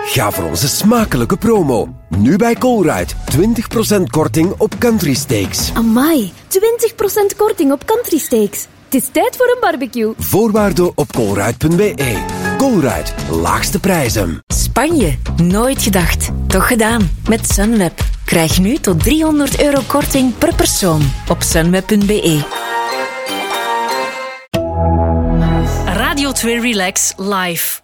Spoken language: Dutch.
Ga voor onze smakelijke promo. Nu bij Colruyt. 20% korting op country steaks. Amai, 20% korting op country steaks. Het is tijd voor een barbecue. Voorwaarden op colruyt.be. Colruyt, laagste prijzen. Spanje, nooit gedacht. Toch gedaan. Met Sunweb. Krijg nu tot €300 korting per persoon op sunweb.be. Radio 2 Relax live.